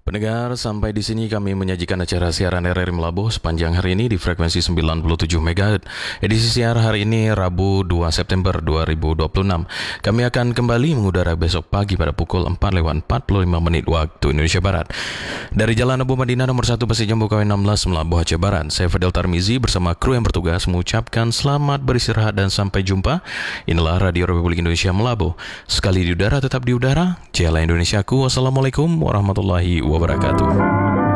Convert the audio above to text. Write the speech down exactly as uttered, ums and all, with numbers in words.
Pendengar, sampai di sini kami menyajikan acara siaran R R I Melabuh sepanjang hari ini di frekuensi sembilan puluh tujuh megahertz. Edisi siar hari ini Rabu dua September dua ribu dua puluh enam. Kami akan kembali mengudara besok pagi pada pukul empat lewat empat puluh lima menit waktu Indonesia Barat. Dari Jalan Abu Madinah nomor satu Pasir Jambu K W enam belas Melabuh Aceh Barat, saya Fadel Tarmizi bersama kru yang bertugas mengucapkan selamat beristirahat dan sampai jumpa. Inilah Radio Republik Indonesia Melabuh. Sekali di udara tetap di udara. Jaya Indonesiaku. Wassalamualaikum warahmatullahi wabarakatuh.